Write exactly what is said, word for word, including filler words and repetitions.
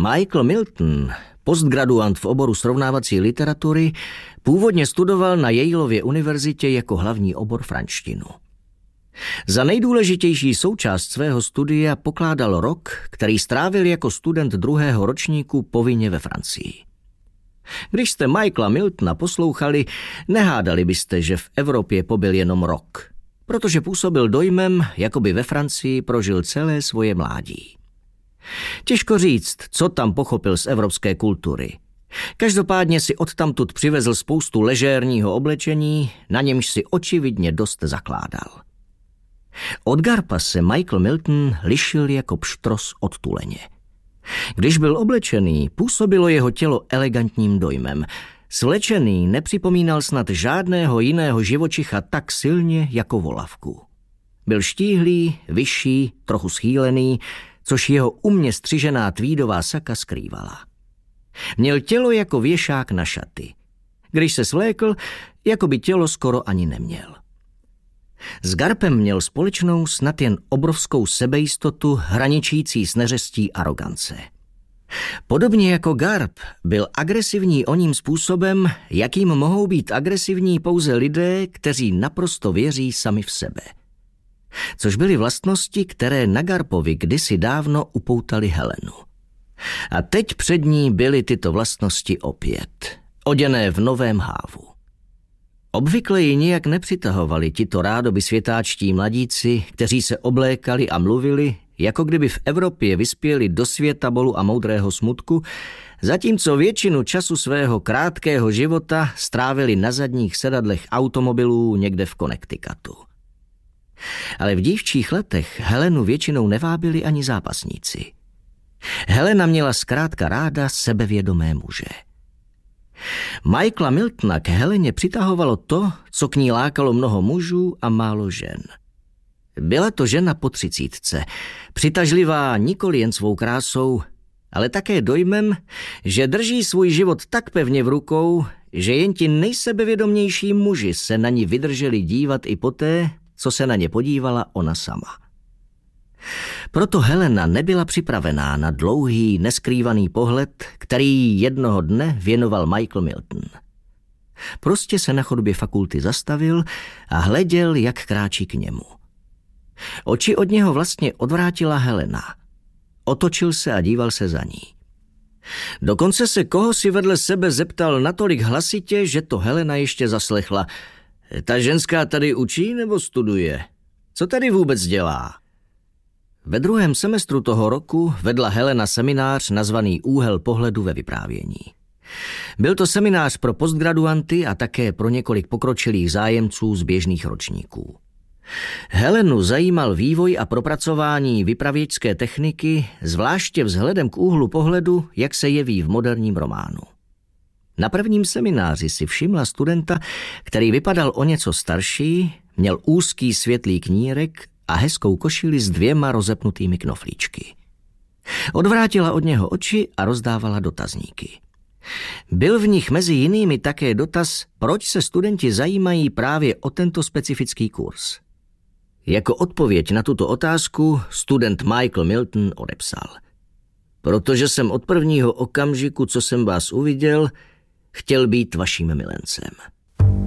Michael Milton, postgraduant v oboru srovnávací literatury, původně studoval na Yaleově univerzitě jako hlavní obor franštinu. Za nejdůležitější součást svého studia pokládal rok, který strávil jako student druhého ročníku povinně ve Francii. Když jste Michaela Miltona poslouchali, nehádali byste, že v Evropě pobyl jenom rok, protože působil dojmem, jako by ve Francii prožil celé svoje mládí. Těžko říct, co tam pochopil z evropské kultury. Každopádně si odtamtud přivezl spoustu ležérního oblečení, na němž si očividně dost zakládal. Od garpa se Michael Milton lišil jako pštros od tuleně. Když byl oblečený, působilo jeho tělo elegantním dojmem. Svlečený nepřipomínal snad žádného jiného živočicha tak silně jako volavku. Byl štíhlý, vyšší, trochu schýlený, což jeho umně střižená tweedová saka skrývala. Měl tělo jako věšák na šaty. Když se svlékl, jako by tělo skoro ani neměl. S garpem měl společnou snad jen obrovskou sebejistotu hraničící s neřestí arogance. Podobně jako garp byl agresivní oním způsobem, jakým mohou být agresivní pouze lidé, kteří naprosto věří sami v sebe. Což byly vlastnosti, které na garpovi kdysi dávno upoutaly Helenu. A teď před ní byly tyto vlastnosti opět, oděné v novém hávu. Obvykle ji nijak nepřitahovali tito rádoby světáčtí mladíci, kteří se oblékali a mluvili, jako kdyby v Evropě vyspěli do světa bolu a moudrého smutku, zatímco většinu času svého krátkého života strávili na zadních sedadlech automobilů někde v Connecticutu. Ale v dívčích letech Helenu většinou nevábili ani zápasníci. Helena měla zkrátka ráda sebevědomé muže. Michaela Miltona k Heleně přitahovalo to, co k ní lákalo mnoho mužů a málo žen. Byla to žena po třicítce, přitažlivá nikoli jen svou krásou, ale také dojmem, že drží svůj život tak pevně v rukou, že jen ti nejsebevědomější muži se na ní vydrželi dívat i poté, co se na ně podívala ona sama. Proto Helena nebyla připravená na dlouhý, neskrývaný pohled, který jednoho dne věnoval Michael Milton. Prostě se na chodbě fakulty zastavil a hleděl, jak kráčí k němu. Oči od něho vlastně odvrátila Helena. Otočil se a díval se za ní. Dokonce se koho si vedle sebe zeptal natolik hlasitě, že to Helena ještě zaslechla. Ta ženská tady učí nebo studuje? Co tady vůbec dělá? Ve druhém semestru toho roku vedla Helena seminář nazvaný Úhel pohledu ve vyprávění. Byl to seminář pro postgraduanty a také pro několik pokročilých zájemců z běžných ročníků. Helenu zajímal vývoj a propracování vypravěčské techniky, zvláště vzhledem k úhlu pohledu, jak se jeví v moderním románu. Na prvním semináři si všimla studenta, který vypadal o něco starší, měl úzký světlý knírek a hezkou košili s dvěma rozepnutými knoflíčky. Odvrátila od něho oči a rozdávala dotazníky. Byl v nich mezi jinými také dotaz, proč se studenti zajímají právě o tento specifický kurz. Jako odpověď na tuto otázku student Michael Milton odepsal: Protože jsem od prvního okamžiku, co jsem vás uviděl, chtěl být vaším milencem.